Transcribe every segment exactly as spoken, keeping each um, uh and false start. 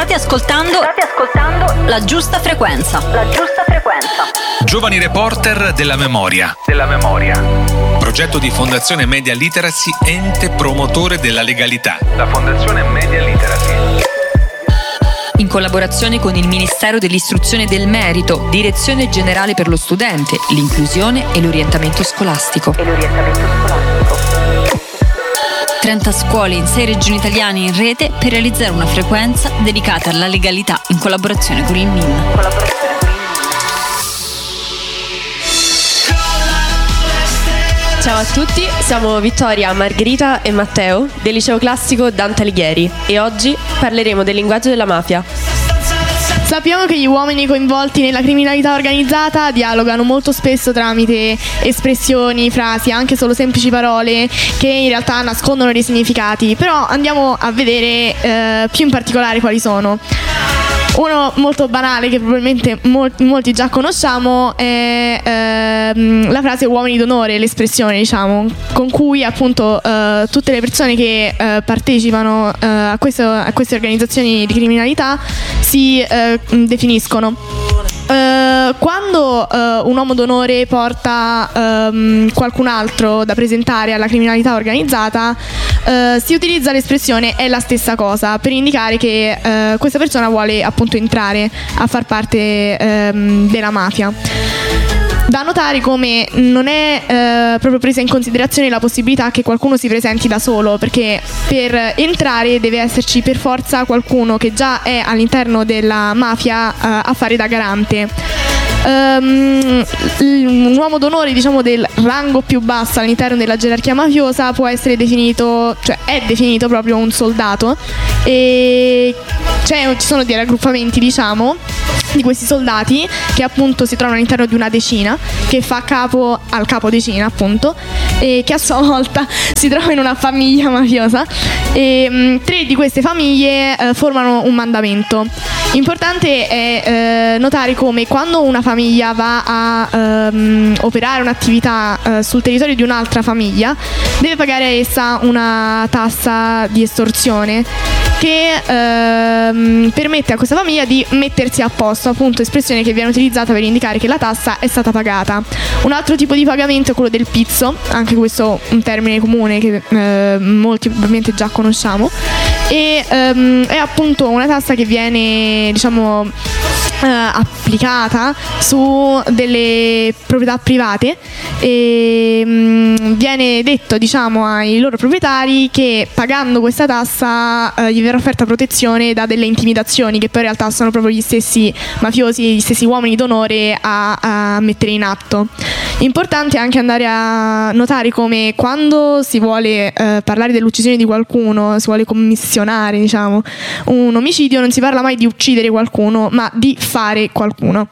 State ascoltando, state ascoltando La Giusta Frequenza. La Giusta Frequenza. Giovani reporter della memoria. Della memoria. Progetto di Fondazione Media Literacy, ente promotore della legalità. La Fondazione Media Literacy. In collaborazione con il Ministero dell'Istruzione e del Merito, Direzione Generale per lo Studente, l'Inclusione e l'Orientamento Scolastico. E l'orientamento scolastico. trenta scuole in sei regioni italiane in rete per realizzare una frequenza dedicata alla legalità in collaborazione con il M I N. Ciao a tutti, siamo Vittoria, Margherita e Matteo del Liceo Classico Dante Alighieri e oggi parleremo del linguaggio della mafia. Sappiamo che gli uomini coinvolti nella criminalità organizzata dialogano molto spesso tramite espressioni, frasi, anche solo semplici parole che in realtà nascondono dei significati, però andiamo a vedere eh, più in particolare quali sono. Uno molto banale che probabilmente mol- molti già conosciamo è ehm, la frase uomini d'onore, l'espressione diciamo, con cui appunto eh, tutte le persone che eh, partecipano eh, a, questo, a queste organizzazioni di criminalità si eh, definiscono. Uh, quando uh, un uomo d'onore porta um, qualcun altro da presentare alla criminalità organizzata, uh, si utilizza l'espressione è la stessa cosa per indicare che uh, questa persona vuole appunto entrare a far parte um, della mafia. Da notare come non è eh, proprio presa in considerazione la possibilità che qualcuno si presenti da solo, perché per entrare deve esserci per forza qualcuno che già è all'interno della mafia eh, a fare da garante. Um, un uomo d'onore, diciamo del rango più basso all'interno della gerarchia mafiosa, può essere definito, cioè è definito proprio un soldato, e cioè, ci sono dei raggruppamenti diciamo di questi soldati che appunto si trovano all'interno di una decina che fa capo al capo decina appunto, e che a sua volta si trova in una famiglia mafiosa, e mh, tre di queste famiglie eh, formano un mandamento. Importante è eh, notare come quando una famiglia va a ehm, operare un'attività eh, sul territorio di un'altra famiglia deve pagare a essa una tassa di estorsione che ehm, permette a questa famiglia di mettersi a posto, appunto espressione che viene utilizzata per indicare che la tassa è stata pagata. Un altro tipo di pagamento è quello del pizzo, anche questo un termine comune che eh, molti probabilmente già conosciamo, e ehm, è appunto una tassa che viene diciamo eh, applicata su delle proprietà private e mh, viene detto diciamo ai loro proprietari che pagando questa tassa eh, gli verrà offerta protezione da delle intimidazioni che poi in realtà sono proprio gli stessi mafiosi, gli stessi uomini d'onore a, a mettere in atto. Importante anche andare a notare come quando si vuole eh, parlare dell'uccisione di qualcuno, si vuole commissionare diciamo un omicidio, non si parla mai di uccidere qualcuno ma di fare qualcuno.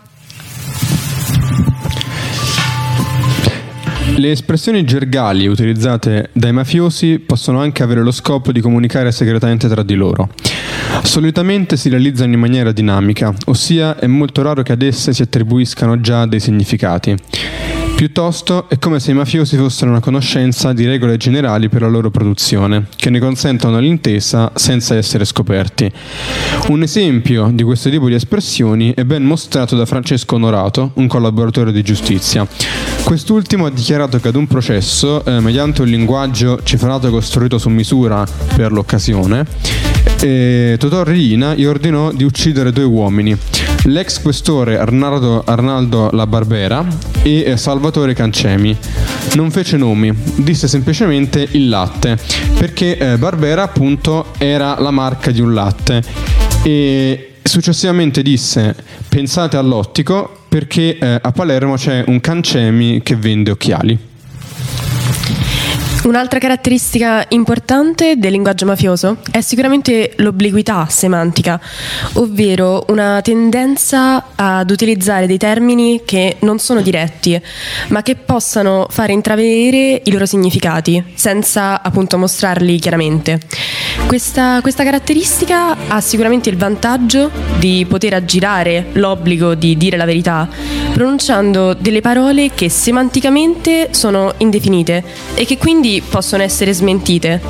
Le espressioni gergali utilizzate dai mafiosi possono anche avere lo scopo di comunicare segretamente tra di loro. Solitamente si realizzano in maniera dinamica, ossia è molto raro che ad esse si attribuiscano già dei significati. Piuttosto è come se i mafiosi fossero una conoscenza di regole generali per la loro produzione, che ne consentono l'intesa senza essere scoperti. Un esempio di questo tipo di espressioni è ben mostrato da Francesco Onorato, un collaboratore di giustizia. Quest'ultimo ha dichiarato che ad un processo, eh, mediante un linguaggio cifrato e costruito su misura per l'occasione, eh, Totò Riina gli ordinò di uccidere due uomini, l'ex questore Arnaldo, Arnaldo La Barbera e eh, Salvatore Cancemi. Non fece nomi, disse semplicemente il latte, perché eh, Barbera appunto era la marca di un latte, e successivamente disse pensate all'ottico perché eh, a Palermo c'è un Cancemi che vende occhiali. Un'altra caratteristica importante del linguaggio mafioso è sicuramente l'obliquità semantica, ovvero una tendenza ad utilizzare dei termini che non sono diretti, ma che possano fare intravedere i loro significati, senza appunto mostrarli chiaramente. Questa, questa caratteristica ha sicuramente il vantaggio di poter aggirare l'obbligo di dire la verità, pronunciando delle parole che semanticamente sono indefinite e che quindi possono essere smentite.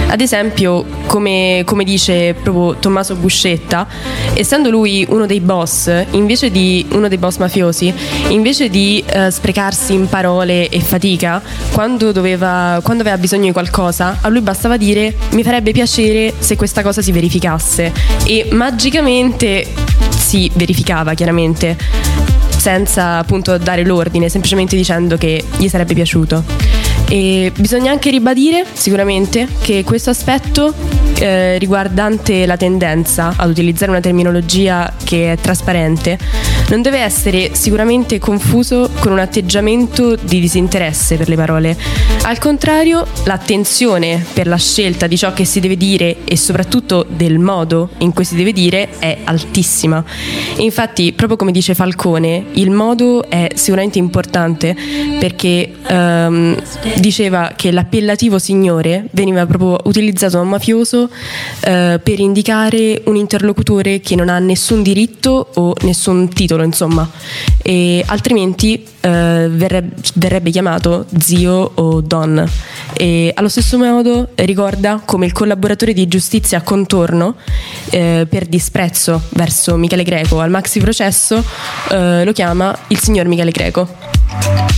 Ad esempio, come, come dice proprio Tommaso Buscetta, essendo lui uno dei boss, invece di uno dei boss mafiosi, invece di eh, sprecarsi in parole e fatica, quando doveva, quando aveva bisogno di qualcosa, a lui bastava dire: mi farebbe piacere se questa cosa si verificasse, e magicamente si verificava, chiaramente, senza appunto dare l'ordine, semplicemente dicendo che gli sarebbe piaciuto. E bisogna anche ribadire sicuramente che questo aspetto eh, riguardante la tendenza ad utilizzare una terminologia che è trasparente non deve essere sicuramente confuso con un atteggiamento di disinteresse per le parole. Al contrario, l'attenzione per la scelta di ciò che si deve dire e soprattutto del modo in cui si deve dire è altissima. E infatti, proprio come dice Falcone, il modo è sicuramente importante, perché ehm, diceva che l'appellativo signore veniva proprio utilizzato da un mafioso eh, per indicare un interlocutore che non ha nessun diritto o nessun titolo, insomma, e altrimenti eh, verrebbe, verrebbe chiamato zio o don. E allo stesso modo ricorda come il collaboratore di giustizia a contorno, eh, per disprezzo verso Michele Greco al maxi processo, eh, lo chiama il signor Michele Greco.